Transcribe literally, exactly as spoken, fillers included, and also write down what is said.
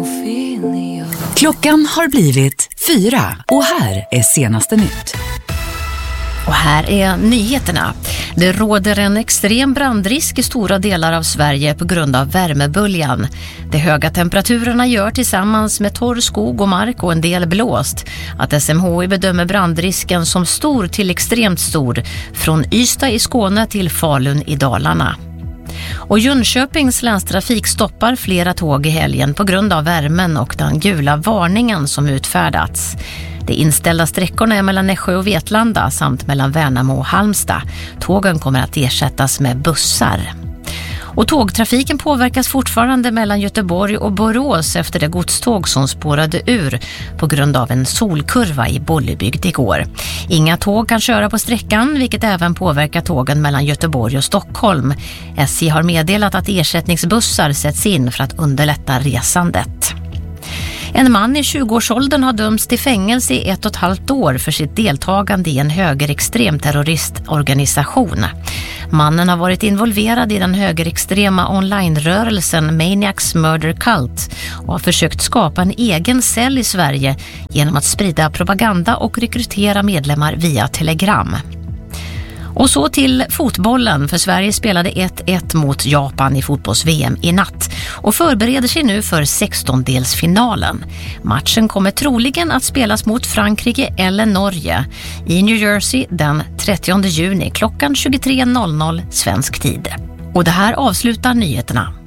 Klockan har blivit fyra och här är senaste nytt. Och här är nyheterna. Det råder en extrem brandrisk i stora delar av Sverige på grund av värmeböljan. De höga temperaturerna gör tillsammans med torr skog och mark och en del blåst att S M H I bedömer brandrisken som stor till extremt stor från Ystad i Skåne till Falun i Dalarna. Och Jönköpings länstrafik stoppar flera tåg i helgen på grund av värmen och den gula varningen som utfärdats. De inställda sträckorna är mellan Nässjö och Vetlanda samt mellan Värnamo och Halmstad. Tågen kommer att ersättas med bussar. Och tågtrafiken påverkas fortfarande mellan Göteborg och Borås efter det godståg som spårade ur på grund av en solkurva i Bollebygd igår. Inga tåg kan köra på sträckan, vilket även påverkar tågen mellan Göteborg och Stockholm. S J har meddelat att ersättningsbussar sätts in för att underlätta resandet. En man i tjugoårsåldern har dömts till fängelse i ett och ett halvt år för sitt deltagande i en högerextrem terroristorganisation. Mannen har varit involverad i den högerextrema online-rörelsen Maniacs Murder Cult och har försökt skapa en egen cell i Sverige genom att sprida propaganda och rekrytera medlemmar via Telegram. Och så till fotbollen, för Sverige spelade ett ett mot Japan i fotbolls-V M i natt och förbereder sig nu för sextondelsfinalen. Matchen kommer troligen att spelas mot Frankrike eller Norge i New Jersey den trettionde juni klockan tjugotre noll noll svensk tid. Och det här avslutar nyheterna.